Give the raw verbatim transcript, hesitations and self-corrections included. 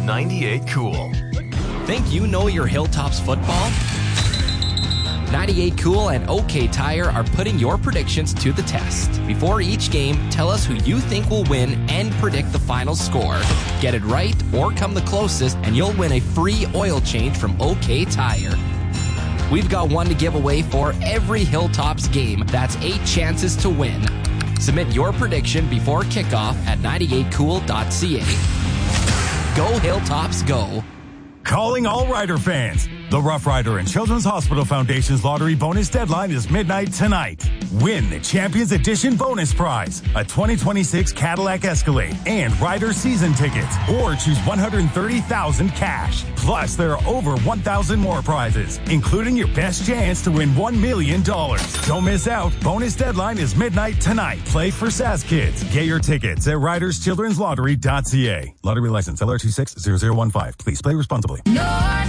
ninety-eight Cool. Think you know your Hilltops football? ninety-eight Cool and OK Tire are putting your predictions to the test. Before each game, tell us who you think will win and predict the final score. Get it right or come the closest and you'll win a free oil change from OK Tire. We've got one to give away for every Hilltops game. That's eight chances to win. Submit your prediction before kickoff at ninety-eight cool dot c a. Go Hilltops, go. Calling all Rider fans. The Rough Rider and Children's Hospital Foundation's lottery bonus deadline is midnight tonight. Win the Champions Edition bonus prize, a twenty twenty-six Cadillac Escalade and Rider season tickets, or choose one hundred thirty thousand dollars cash. Plus, there are over one thousand more prizes, including your best chance to win one million dollars. Don't miss out. Bonus deadline is midnight tonight. Play for S A S Kids. Get your tickets at riders children's lottery dot c a. Lottery license L R two six zero zero one five. Please play responsibly. No.